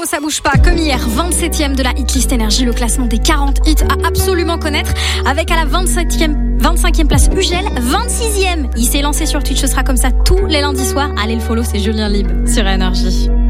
ça bouge pas. Comme hier, 27e de la Hitlist Énergie, le classement des 40 hits à absolument connaître. Avec à la 25e place Ugel, 26e. Il s'est lancé sur Twitch, ce sera comme ça tous les lundis soirs. Allez le follow, c'est Julien Libre sur Énergie.